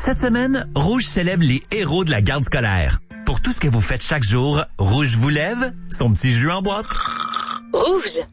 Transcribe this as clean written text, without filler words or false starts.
Cette semaine, Rouge célèbre les héros de la garde scolaire. Pour tout ce que vous faites chaque jour, Rouge vous lève son petit jus en boîte. Rouge.